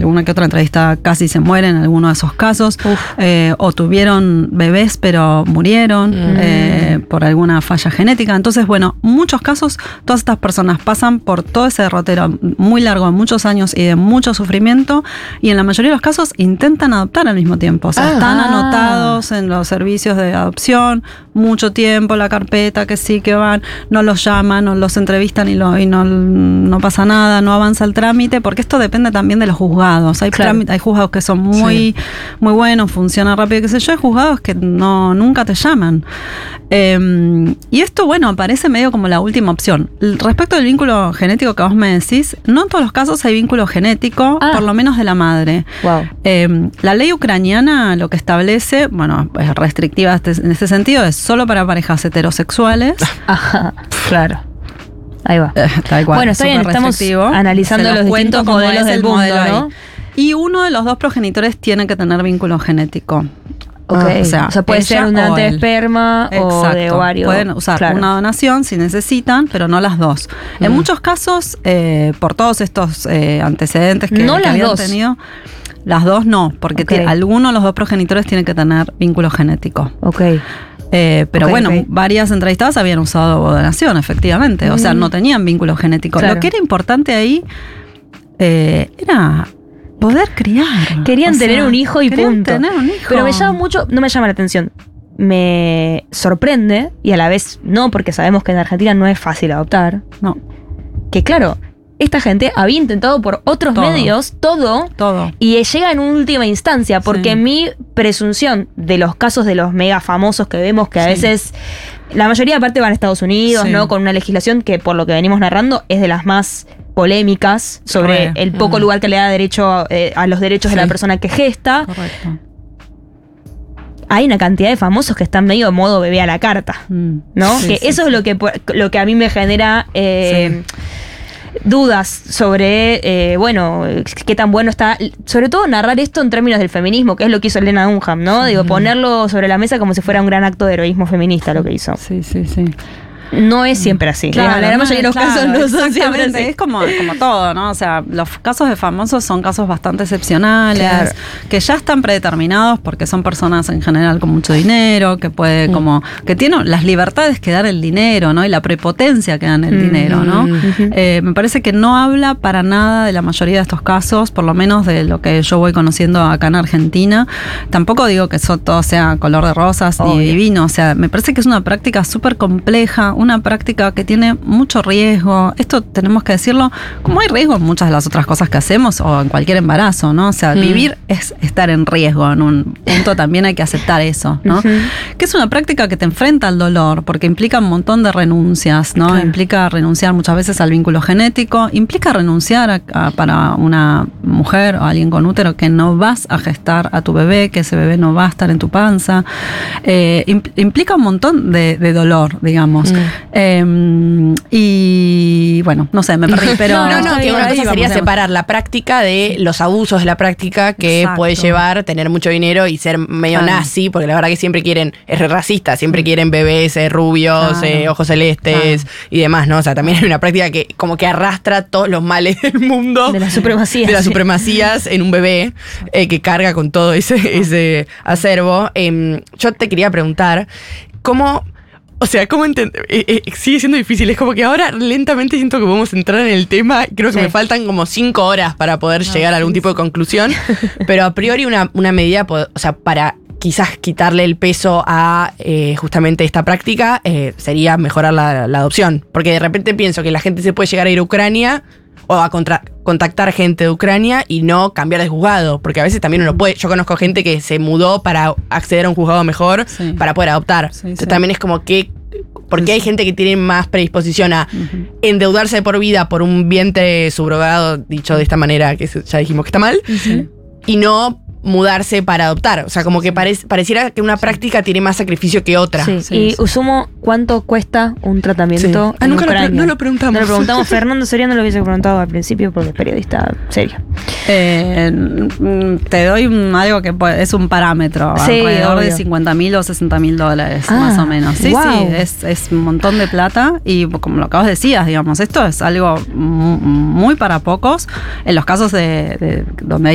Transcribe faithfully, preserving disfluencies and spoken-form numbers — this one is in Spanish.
una que otra entrevista casi se mueren en alguno de esos casos, eh, o tuvieron bebés pero murieron mm. eh, por alguna falla genética. Entonces, bueno, muchos casos, todas estas personas pasan por todo ese derrotero muy largo de muchos años y de mucho sufrimiento, y en la mayoría de los casos intentan adoptar al mismo tiempo. O sea, ah. están anotados en los servicios de adopción mucho tiempo, la carpeta, que sí, que van, no los llaman, no los entrevistan y, lo, y no, no pasa nada, no avanza el trámite, porque esto depende también de los juzgados. Hay, claro. trámite, hay juzgados que son muy, sí. muy buenos, funcionan rápido, qué sé yo, hay juzgados que no, nunca te llaman. Eh, y esto, bueno, parece medio como la última opción. Respecto del vínculo genético que vos me decís, no en todos los casos hay vínculo genético, ah. por lo menos de la madre. Wow. Eh, la ley ucraniana lo que establece, bueno, es restrictiva en este sentido, es solo para parejas heterosexuales. Ajá, claro. Ahí va. Eh, tal cual. Bueno, está bien, estamos analizando los distintos modelos del mundo, ¿no? Y uno de los dos progenitores tiene que tener vínculo genético. Okay. O sea, o sea, puede ser un donante de esperma o de ovario. Pueden usar claro. una donación si necesitan, pero no las dos. Mm. En muchos casos, eh, por todos estos eh, antecedentes que, no que las habían dos. tenido, las dos no, porque okay. te, alguno de los dos progenitores tiene que tener vínculo genético. Ok. Eh, pero okay, bueno, okay. varias entrevistadas habían usado donación, efectivamente. Mm. O sea, no tenían vínculo genético. Claro. Lo que era importante ahí eh, era poder criar. Querían o tener sea, un hijo y punto. Tener un hijo. Pero me llama mucho, no me llama la atención. Me sorprende, y a la vez no, porque sabemos que en Argentina no es fácil adoptar. No. Que claro, esta gente había intentado por otros todo. medios todo, todo. Y llega en última instancia, porque sí. mi presunción de los casos de los mega famosos que vemos, que a sí. veces la mayoría aparte van a Estados Unidos, sí. ¿no? Con una legislación que, por lo que venimos narrando, es de las más polémicas sobre Correcto. el poco mm. lugar que le da derecho eh, a los derechos sí. de la persona que gesta. Correcto. Hay una cantidad de famosos que están medio modo bebé a la carta, mm. ¿no? Sí, que sí, eso sí. es lo que, lo que a mí me genera eh, sí. dudas sobre, eh, bueno, qué tan bueno está, sobre todo narrar esto en términos del feminismo, que es lo que hizo Lena Dunham, ¿no? Sí. Digo, ponerlo sobre la mesa como si fuera un gran acto de heroísmo feminista lo que hizo. Sí, sí, sí. No es siempre así. Claro, la gran mayoría de los claro, casos no son siempre así. Es como, como todo, ¿no? O sea, los casos de famosos son casos bastante excepcionales, claro. que ya están predeterminados porque son personas en general con mucho dinero, que puede mm. como, que tienen las libertades que dan el dinero, ¿no? Y la prepotencia que dan el mm. dinero, ¿no? Mm-hmm. Eh, me parece que no habla para nada de la mayoría de estos casos, por lo menos de lo que yo voy conociendo acá en Argentina. Tampoco digo que eso todo sea color de rosas Obvio. ni divino, o sea, me parece que es una práctica súper compleja, una práctica que tiene mucho riesgo. Esto tenemos que decirlo, como hay riesgo en muchas de las otras cosas que hacemos o en cualquier embarazo, ¿no? O sea, mm. vivir es estar en riesgo. En un punto también hay que aceptar eso, ¿no? Uh-huh. Que es una práctica que te enfrenta al dolor, porque implica un montón de renuncias, ¿no? Claro. Implica renunciar muchas veces al vínculo genético, implica renunciar a, a, para una mujer o alguien con útero que no vas a gestar a tu bebé, que ese bebé no va a estar en tu panza. Eh, implica un montón de, de dolor, digamos. Mm. Eh, y bueno, no sé, me perdí, pero... No, no, no, que una cosa sería separar la práctica de los abusos de la práctica que Exacto. puede llevar tener mucho dinero y ser medio claro. nazi, porque la verdad que siempre quieren, es re racista, siempre quieren bebés eh, rubios, claro. eh, ojos celestes claro. y demás, ¿no? O sea, también hay una práctica que como que arrastra todos los males del mundo. De las supremacías. De las supremacías en un bebé eh, que carga con todo ese, ese acervo. Eh, yo te quería preguntar, ¿cómo... O sea, ¿cómo entender? Eh, eh, sigue siendo difícil. Es como que ahora lentamente siento que podemos entrar en el tema. Creo que sí. me faltan como cinco horas para poder no, llegar a algún sí. tipo de conclusión. Pero a priori una, una medida, o sea, para quizás quitarle el peso a eh, justamente esta práctica, eh, sería mejorar la, la adopción. Porque de repente pienso que la gente se puede llegar a ir a Ucrania o a contra, contactar gente de Ucrania y no cambiar de juzgado, porque a veces también uno puede, yo conozco gente que se mudó para acceder a un juzgado mejor, sí. para poder adoptar. Sí, Entonces sí. también es como que, porque sí, hay sí. gente que tiene más predisposición a uh-huh. endeudarse por vida por un vientre subrogado, dicho de esta manera, que ya dijimos que está mal, uh-huh. y no mudarse para adoptar. O sea, como que pare, pareciera que una práctica tiene más sacrificio que otra. Sí. Sí, y sí. Usumo, ¿cuánto cuesta un tratamiento? Sí. Ah, nunca lo, no lo preguntamos. No lo preguntamos. Fernando Soriano lo hubiese preguntado al principio porque es periodista serio. Eh, te doy un, algo que puede, es un parámetro. Sí, alrededor obvio. de cincuenta mil o sesenta mil dólares, ah, más o menos. Sí, wow. sí, es, es un montón de plata y como lo que vos decías, digamos, esto es algo muy para pocos. En los casos de, de donde hay